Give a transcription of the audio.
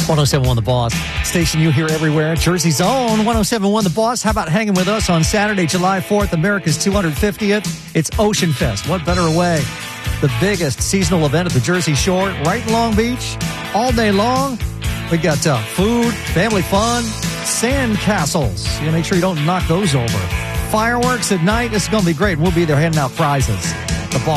1071 The Boss. Station you hear everywhere. Jersey's own 1071 The Boss. How about hanging with us on Saturday, July 4th, America's 250th? It's Ocean Fest. What better way? The biggest seasonal event at the Jersey Shore, right in Long Beach, all day long. We got food, family fun, sand castles. You make sure you don't knock those over. Fireworks at night. It's going to be great. We'll be there handing out prizes. The Boss.